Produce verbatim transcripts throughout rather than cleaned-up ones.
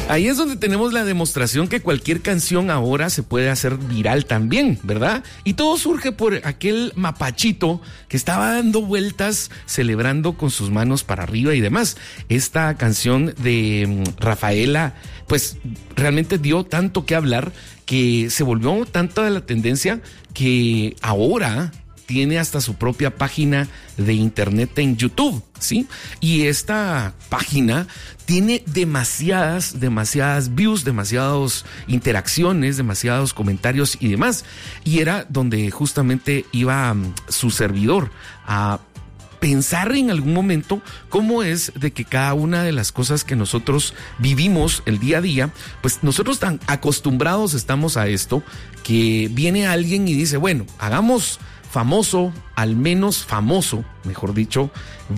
Ahí es donde tenemos la demostración que cualquier canción ahora se puede hacer viral también, ¿verdad? Y todo surge por aquel mapachito que estaba dando vueltas, celebrando con sus manos para arriba y demás. Esta canción de Rafaela, pues realmente dio tanto que hablar que se volvió tanta la tendencia que ahora tiene hasta su propia página de internet en YouTube, ¿sí? Y esta página tiene demasiadas, demasiadas views, demasiadas interacciones, demasiados comentarios y demás. Y era donde justamente iba um, su servidor a pensar en algún momento cómo es de que cada una de las cosas que nosotros vivimos el día a día, pues nosotros tan acostumbrados estamos a esto, que viene alguien y dice, bueno, hagamos famoso, al menos famoso, mejor dicho,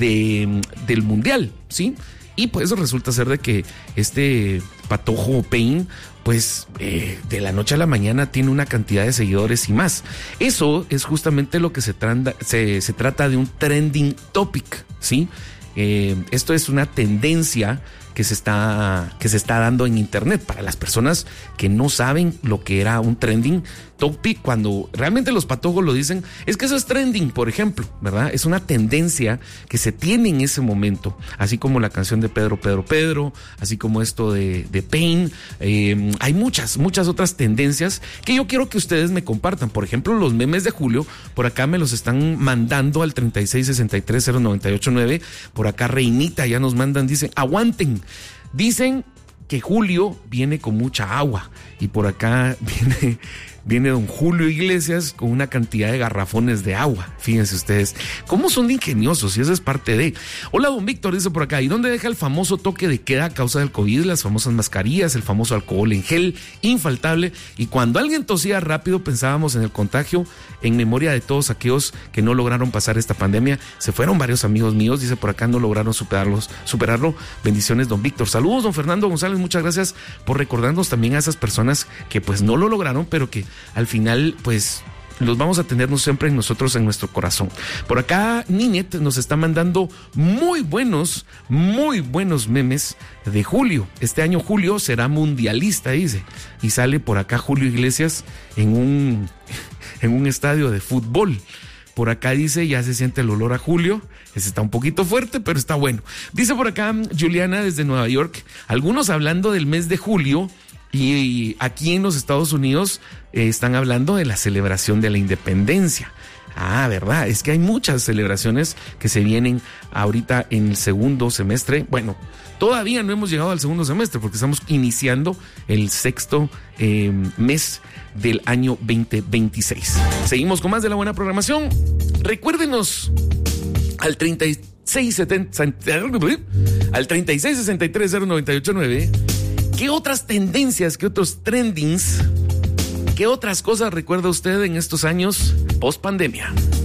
de, del mundial, ¿sí? Y pues resulta ser de que este patojo Pain, pues eh, de la noche a la mañana tiene una cantidad de seguidores y más. Eso es justamente lo que se, tranda, se, se trata de un trending topic, ¿sí? Eh, esto es una tendencia que se está que se está dando en internet para las personas que no saben lo que era un trending topic. Cuando realmente los patojos lo dicen, es que eso es trending, por ejemplo, ¿verdad? Es una tendencia que se tiene en ese momento, así como la canción de Pedro, Pedro, Pedro, así como esto de, de Pain. Eh, hay muchas, muchas otras tendencias que yo quiero que ustedes me compartan. Por ejemplo, los memes de Julio, por acá me los están mandando al treinta y seis sesenta y tres cero noventa y ocho nueve. Por acá Reinita ya nos mandan, dicen, aguanten. Dicen que Julio viene con mucha agua y por acá viene, viene don Julio Iglesias con una cantidad de garrafones de agua. Fíjense ustedes cómo son de ingeniosos y eso es parte de... Hola, don Víctor, dice por acá, ¿y dónde deja el famoso toque de queda a causa del COVID? Las famosas mascarillas, el famoso alcohol en gel, infaltable. Y cuando alguien tosía rápido pensábamos en el contagio. En memoria de todos aquellos que no lograron pasar esta pandemia, se fueron varios amigos míos, dice por acá, no lograron superarlos, superarlo. Bendiciones, don Víctor. Saludos, don Fernando González, muchas gracias por recordarnos también a esas personas que pues no lo lograron, pero que al final pues los vamos a tenernos siempre en nosotros, en nuestro corazón. Por acá Ninet nos está mandando muy buenos, muy buenos memes de Julio. Este año Julio será mundialista, dice, y sale por acá Julio Iglesias en un, en un estadio de fútbol. Por acá dice, ya se siente el olor a Julio. Ese está un poquito fuerte, pero está bueno. Dice por acá Juliana desde Nueva York, algunos hablando del mes de julio, y aquí en los Estados Unidos eh, están hablando de la celebración de la independencia. Ah, verdad, es que hay muchas celebraciones que se vienen ahorita en el segundo semestre. Bueno, todavía no hemos llegado al segundo semestre porque estamos iniciando el sexto eh, mes del año veinte veintiséis. Seguimos con más de la buena programación. Recuérdenos al treinta y seis setenta al treinta y seis sesenta y tres cero noventa y ocho nueve. ¿Qué otras tendencias, qué otros trendings, qué otras cosas recuerda usted en estos años post pandemia?